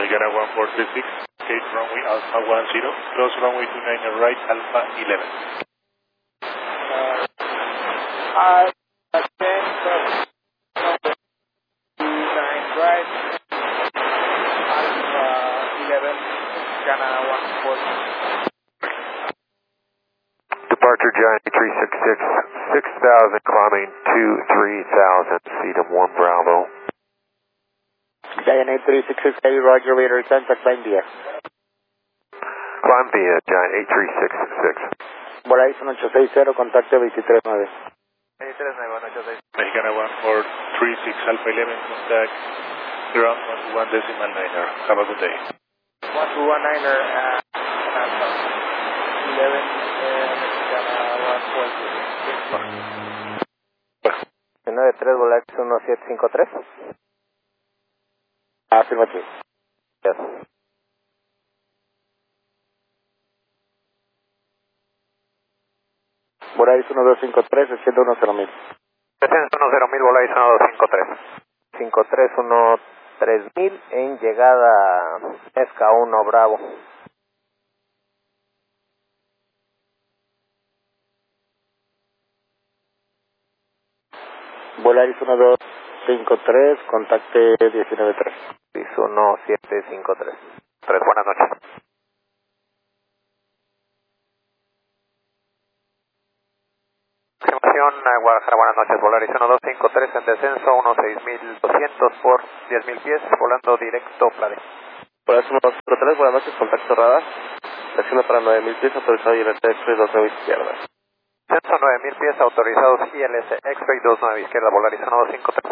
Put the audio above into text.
Mexicana 1436, gate runway Alpha 10, cross runway 29 right, Alpha 11. Ascend, cross runway 29 right, Alpha 11, Mexicana 140. Departure Giant 366, 6000 climbing to 3000, Sedum 1 Bravo. Giant 8366, heavy Roger, radar contact, climb via. Climb via Giant 8366. Verizon 860, contacto 239. 239, 186. Mexicana 1436, Alpha 11, contact ground 121 decimal 9er. Have a good day. 121er, Alpha 11, Mexicana 140. 93, Volaris 1753. Afirmativo. Yes. Volaris 1253, desciende 10.000. Descenso 10.000, Volaris 1253. 5313.000 en llegada Esca 1 Bravo. Volaris 1253, contacte 193. 1753. 3, buenas noches. Aproximación Guadalajara, buenas noches. Volaris 1253 en descenso, 16.200 por 10.000 pies, volando directo Plade. Volaris 1253, buenas noches, contacto radar. Desciende para 9.000 pies, autorizado ILS X-Ray 29 izquierda. Descenso 9.000 pies, autorizados ILS X-Ray 29 izquierda, Volaris 1253.